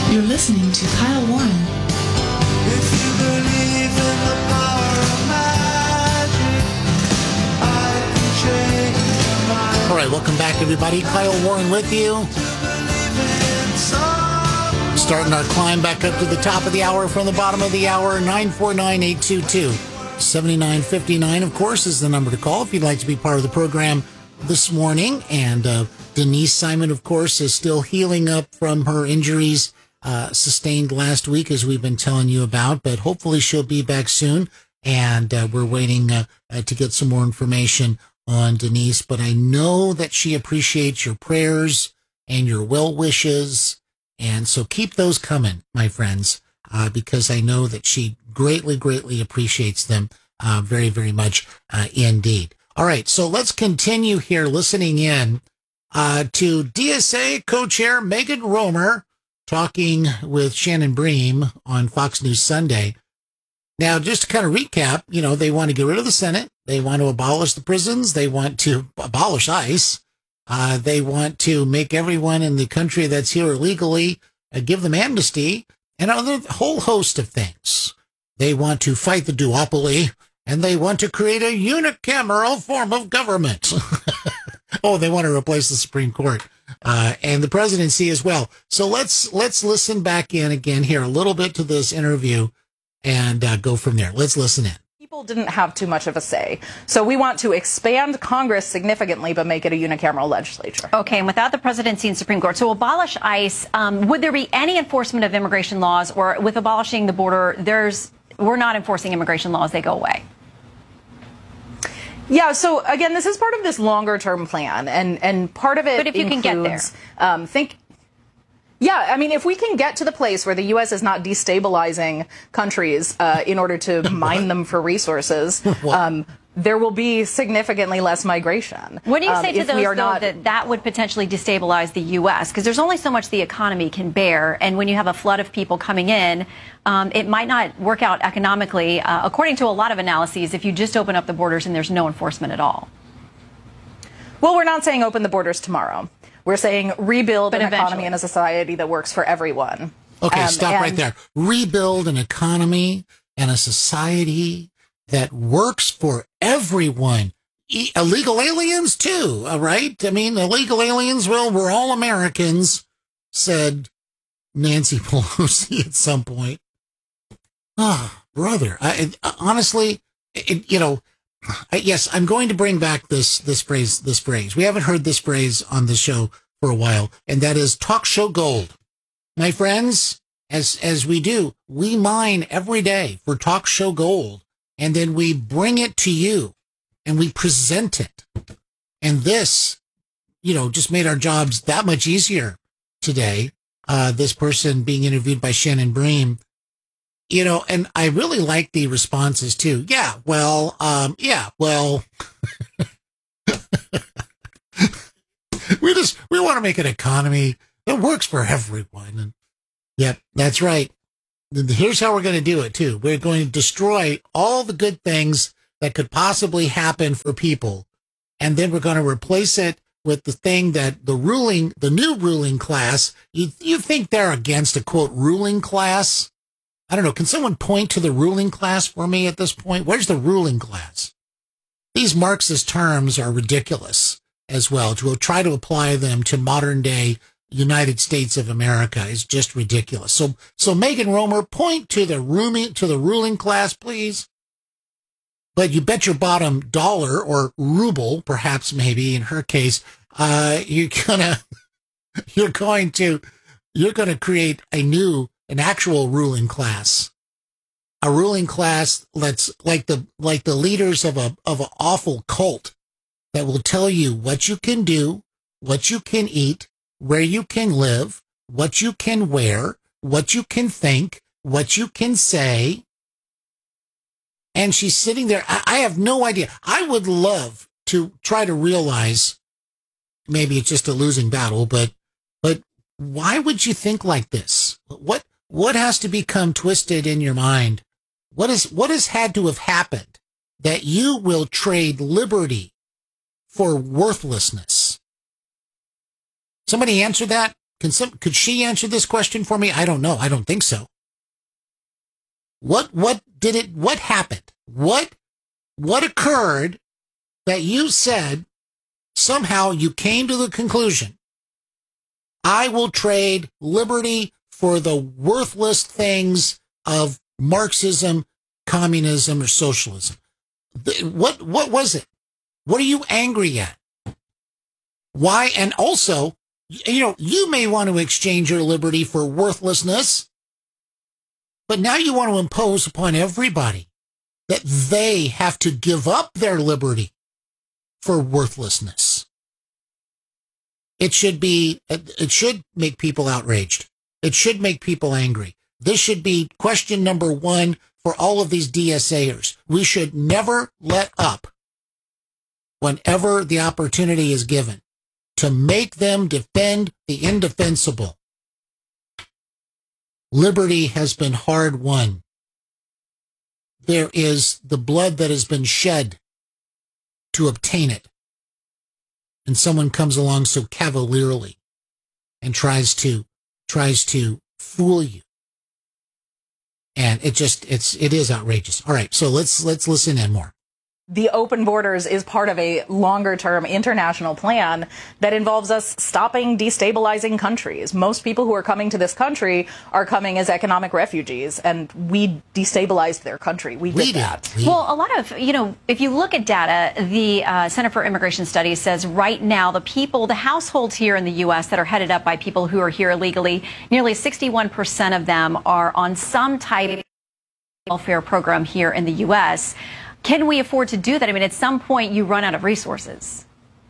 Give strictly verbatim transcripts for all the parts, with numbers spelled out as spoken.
You're listening to Kyle Warren. If you believe in the power of magic, I can change your mind. All right, welcome back, everybody. Kyle Warren with you. Starting our climb back up to the top of the hour from the bottom of the hour. nine four nine, eight two two, seven nine five nine, of course, is the number to call if you'd like to be part of the program this morning. And uh, Denise Simon, of course, is still healing up from her injuries uh, sustained last week, as we've been telling you about. But hopefully she'll be back soon. And uh, we're waiting uh, uh, to get some more information on Denise. But I know that she appreciates your prayers and your well wishes. And so keep those coming, my friends, uh, because I know that she greatly, greatly appreciates them uh, very, very much uh, indeed. All right, so let's continue here listening in uh, to D S A co-chair Megan Romer talking with Shannon Bream on Fox News Sunday. Now, just to kind of recap, you know, they want to get rid of the Senate. They want to abolish the prisons. They want to abolish ICE. Uh, they want to make everyone in the country that's here illegally, uh, give them amnesty, and a whole host of things. They want to fight the duopoly, and they want to create a unicameral form of government. Oh, they want to replace the Supreme Court uh, and the presidency as well. So let's let's listen back in again here a little bit to this interview and uh, go from there. Let's listen in. People didn't have too much of a say. So we want to expand Congress significantly, but make it a unicameral legislature. Okay, and without the presidency and Supreme Court, so abolish ICE, um, would there be any enforcement of immigration laws, or with abolishing the border, there's we're not enforcing immigration laws, they go away? Yeah, so again, this is part of this longer term plan, and, and part of it But if you includes, can get there. Um, think, yeah, I mean, if we can get to the place where the U S is not destabilizing countries uh, in order to mine them for resources, um, there will be significantly less migration. What do you um, say to if those, we are though, not... that that would potentially destabilize the U S? Because there's only so much the economy can bear, and when you have a flood of people coming in, um, it might not work out economically, uh, according to a lot of analyses, if you just open up the borders and there's no enforcement at all. Well, we're not saying open the borders tomorrow. We're saying rebuild But an eventually. economy and a society that works for everyone. Okay, Um, stop and- right there. Rebuild an economy and a society that works for everyone. E- illegal aliens, too, all right? I mean, illegal aliens, well, we're all Americans, said Nancy Pelosi at some point. Ah, brother, I, I, honestly, it, you know, I, yes, I'm going to bring back this this phrase, this phrase. We haven't heard this phrase on the show for a while, and that is talk show gold. My friends, as as we do, we mine every day for talk show gold, and then we bring it to you, and we present it. And this, you know, just made our jobs that much easier today. Uh, this person being interviewed by Shannon Bream. You know, and I really like the responses too. Yeah, well, um, yeah, well, we just, we want to make an economy that works for everyone. And yep, that's right. Here's how we're going to do it too. We're going to destroy all the good things that could possibly happen for people. And then we're going to replace it with the thing that the ruling, the new ruling class, you, you think they're against a quote ruling class? I don't know. Can someone point to the ruling class for me at this point? Where's the ruling class? These Marxist terms are ridiculous as well. To try to apply them to modern day United States of America is just ridiculous. So, so Megan Romer, point to the rooming, to the ruling class, please. But you bet your bottom dollar or ruble, perhaps maybe in her case, uh, you're gonna, you're going to, you're going to create a new, an actual ruling class, a ruling class that's like the like the leaders of a of an awful cult that will tell you what you can do, what you can eat, where you can live, what you can wear, what you can think, what you can say. And she's sitting there. I, I have no idea. I would love to try to realize, maybe it's just a losing battle, but but why would you think like this? What What has to become twisted in your mind? What is what has had to have happened that you will trade liberty for worthlessness? Somebody answer that. Can some, could she answer this question for me? I don't know. I don't think so. What, what did it, what happened? What, what occurred that you said somehow you came to the conclusion, I will trade liberty for the worthless things of Marxism, communism, or socialism? What, what was it? What are you angry at? Why? And also, you know, you may want to exchange your liberty for worthlessness, but now you want to impose upon everybody that they have to give up their liberty for worthlessness. It should be, it should make people outraged. It should make people angry. This should be question number one for all of these DSAers. We should never let up whenever the opportunity is given to make them defend the indefensible. Liberty has been hard won. There is the blood that has been shed to obtain it. And someone comes along so cavalierly and tries to, tries to fool you. And it just, it's, it is outrageous. All right. So let's, let's listen in more. The open borders is part of a longer-term international plan that involves us stopping destabilizing countries. Most people who are coming to this country are coming as economic refugees, and we destabilized their country. We did, We did. that. We- Well, a lot of, you know, if you look at data, the uh, Center for Immigration Studies says right now the people, the households here in the U S that are headed up by people who are here illegally, nearly sixty-one percent of them are on some type of welfare program here in the U S Can we afford to do that? I mean, at some point you run out of resources.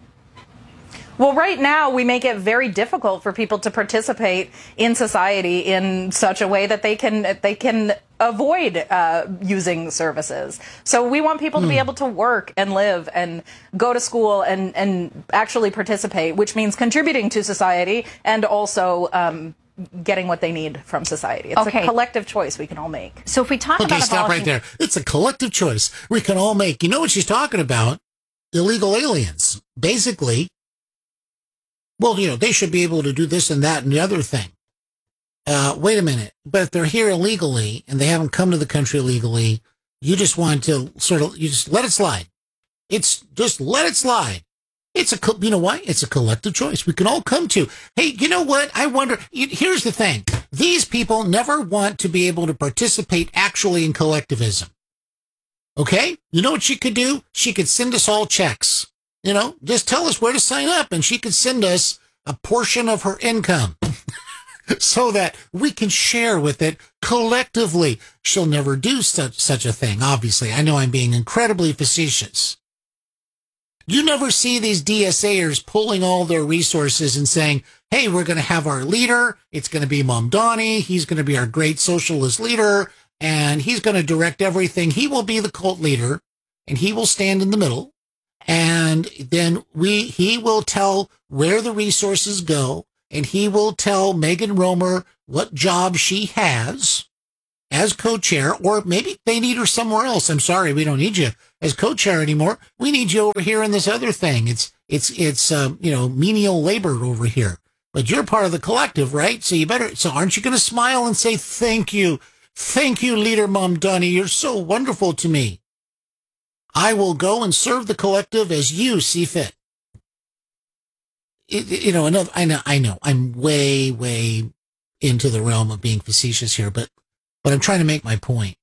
Well, right now, we make it very difficult for people to participate in society in such a way that they can they can avoid uh, using services. So we want people to be able to work and live and go to school and, and actually participate, which means contributing to society and also um, getting what they need from society. It's Okay. a collective choice we can all make. So if we talk Okay, about stop right abolishing- there. It's a collective choice we can all make. You know what she's talking about? Illegal aliens. Basically, well, you know, they should be able to do this and that and the other thing. Uh, wait a minute. But if they're here illegally and they haven't come to the country legally, you just want to sort of, you just let it slide. It's just let it slide. It's a, co- you know why? It's a collective choice we can all come to. Hey, you know what? I wonder, you- here's the thing. These people never want to be able to participate actually in collectivism. Okay? You know what she could do? She could send us all checks. You know, just tell us where to sign up and she could send us a portion of her income so that we can share with it collectively. She'll never do such, such a thing, obviously. I know I'm being incredibly facetious. You never see these DSAers pulling all their resources and saying, hey, we're going to have our leader. It's going to be Mamdani. He's going to be our great socialist leader, and he's going to direct everything. He will be the cult leader, and he will stand in the middle. And then we, he will tell where the resources go, and he will tell Megan Romer what job she has as co-chair, or maybe they need her somewhere else. I'm sorry, we don't need you as co-chair anymore. We need you over here in this other thing. It's, it's, it's, um, you know, menial labor over here, but you're part of the collective, right? So you better, so aren't you going to smile and say, thank you. Thank you, Leader Mamdani. You're so wonderful to me. I will go and serve the collective as you see fit. It, you know, another, I know, I know, I'm way, way into the realm of being facetious here, but, but I'm trying to make my point.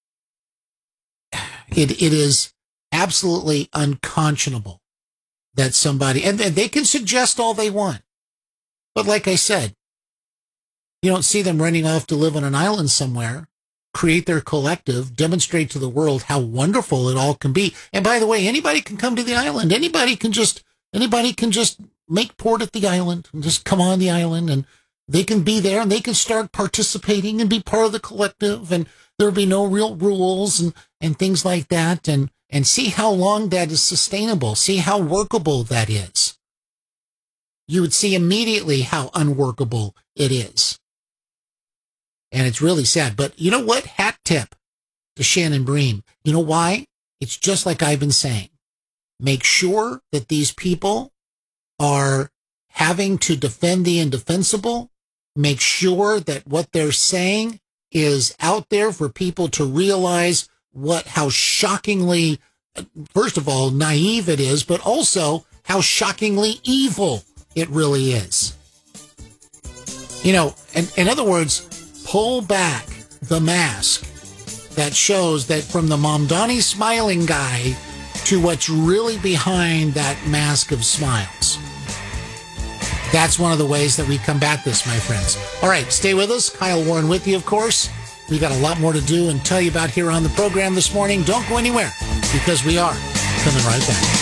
It, it is absolutely unconscionable that somebody, and they can suggest all they want. But like I said, you don't see them running off to live on an island somewhere, create their collective, demonstrate to the world how wonderful it all can be. And by the way, anybody can come to the island. Anybody can just, anybody can just make port at the island and just come on the island, and they can be there and they can start participating and be part of the collective, and there'll be no real rules and, and things like that. And, and see how long that is sustainable. See how workable that is. You would see immediately how unworkable it is. And it's really sad. But you know what? Hat tip to Shannon Bream. You know why? It's just like I've been saying. Make sure that these people are having to defend the indefensible, make sure that what they're saying is out there for people to realize what, how shockingly, first of all, naive it is, but also how shockingly evil it really is. You know, in, in other words, pull back the mask that shows that from the Mamdani smiling guy to what's really behind that mask of smiles. That's one of the ways that we combat this, my friends. All right, stay with us. Kyle Warren with you, of course. We got a lot more to do and tell you about here on the program this morning. Don't go anywhere, because we are coming right back.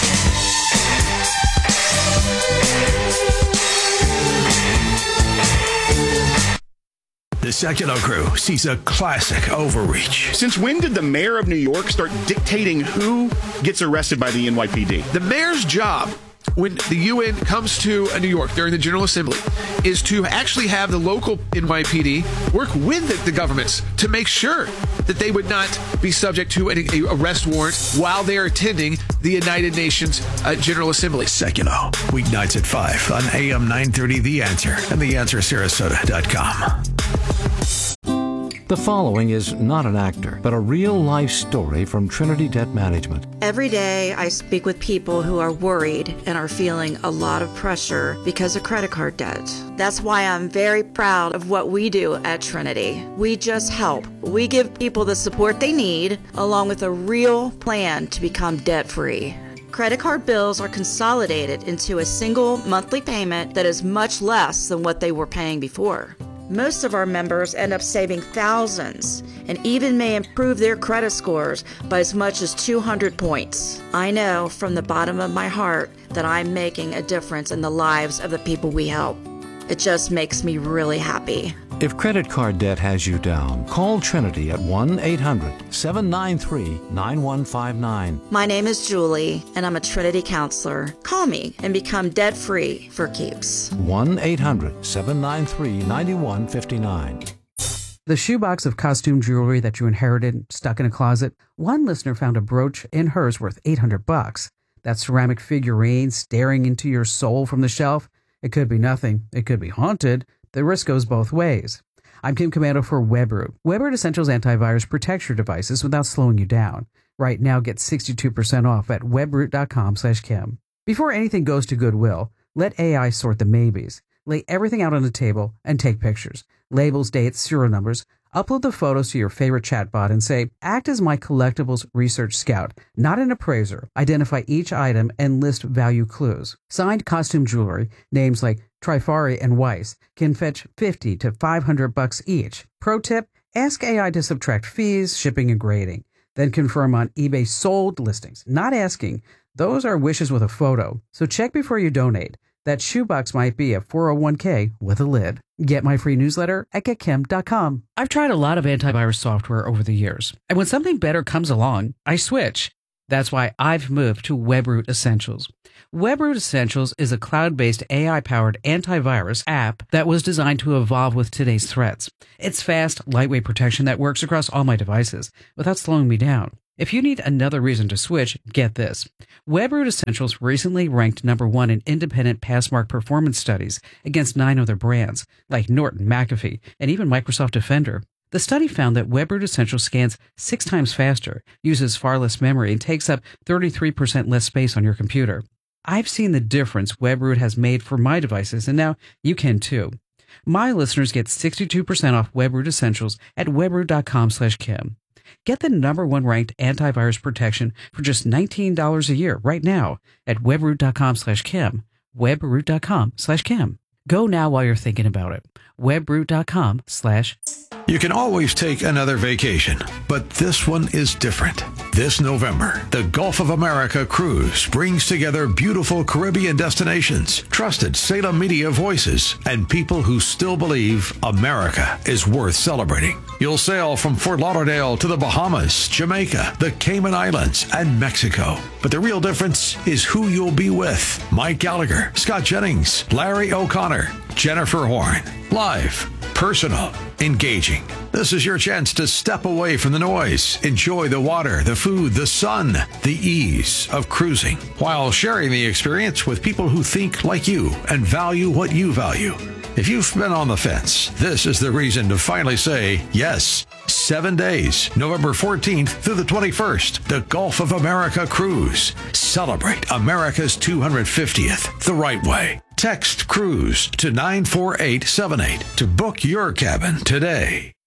The Sekulow Crew sees a classic overreach. Since when did the mayor of New York start dictating who gets arrested by the N Y P D? The mayor's job, when the U N comes to New York during the General Assembly, is to actually have the local N Y P D work with the, the governments to make sure that they would not be subject to an arrest warrant while they are attending the United Nations uh, General Assembly. Sekulow, weeknights at five on A M nine thirty The Answer and the answer sarasota dot com. The following is not an actor, but a real-life story from Trinity Debt Management. Every day, I speak with people who are worried and are feeling a lot of pressure because of credit card debt. That's why I'm very proud of what we do at Trinity. We just help. We give people the support they need, along with a real plan to become debt-free. Credit card bills are consolidated into a single monthly payment that is much less than what they were paying before. Most of our members end up saving thousands and even may improve their credit scores by as much as two hundred points. I know from the bottom of my heart that I'm making a difference in the lives of the people we help. It just makes me really happy. If credit card debt has you down, call Trinity at one eight hundred seven nine three nine one five nine. My name is Julie, and I'm a Trinity counselor. Call me and become debt-free for keeps. one eight hundred seven nine three nine one five nine. The shoebox of costume jewelry that you inherited, stuck in a closet, one listener found a brooch in hers worth eight hundred bucks. That ceramic figurine staring into your soul from the shelf. It could be nothing. It could be haunted. The risk goes both ways. I'm Kim Commando for Webroot. Webroot Essentials Antivirus protects your devices without slowing you down. Right now, get sixty-two percent off at webroot.com slash Kim. Before anything goes to Goodwill, let A I sort the maybes. Lay everything out on the table and take pictures. Labels, dates, serial numbers. Upload the photos to your favorite chatbot and say, act as my collectibles research scout, not an appraiser. Identify each item and list value clues. Signed costume jewelry, names like Trifari and Weiss, can fetch fifty to five hundred bucks each. Pro tip, ask A I to subtract fees, shipping, and grading. Then confirm on eBay sold listings. Not asking. Those are wishes with a photo. So check before you donate. That shoebox might be a four oh one k with a lid. Get my free newsletter at get kim dot com. I've tried a lot of antivirus software over the years, and when something better comes along, I switch. That's why I've moved to Webroot Essentials. Webroot Essentials is a cloud-based A I-powered antivirus app that was designed to evolve with today's threats. It's fast, lightweight protection that works across all my devices without slowing me down. If you need another reason to switch, get this. Webroot Essentials recently ranked number one in independent Passmark performance studies against nine other brands, like Norton, McAfee, and even Microsoft Defender. The study found that Webroot Essentials scans six times faster, uses far less memory, and takes up thirty-three percent less space on your computer. I've seen the difference Webroot has made for my devices, and now you can too. My listeners get sixty-two percent off Webroot Essentials at webroot.com slash Kim. Get the number one ranked antivirus protection for just nineteen dollars a year right now at webroot.com slash Kim. webroot.com slash Kim. Go now while you're thinking about it. webroot.com slash You can always take another vacation, but this one is different. This November, the Gulf of America Cruise brings together beautiful Caribbean destinations, trusted Salem media voices, and people who still believe America is worth celebrating. You'll sail from Fort Lauderdale to the Bahamas, Jamaica, the Cayman Islands, and Mexico. But the real difference is who you'll be with. Mike Gallagher, Scott Jennings, Larry O'Connor, Jennifer Horn. Live, personal, engaging. This is your chance to step away from the noise, enjoy the water, the food, the sun, the ease of cruising, while sharing the experience with people who think like you and value what you value. If you've been on the fence, this is the reason to finally say yes. Seven days, November fourteenth through the twenty-first, the Gulf of America Cruise. Celebrate America's two hundred fiftieth the right way. Text CRUISE to nine four eight seven eight to book your cabin today.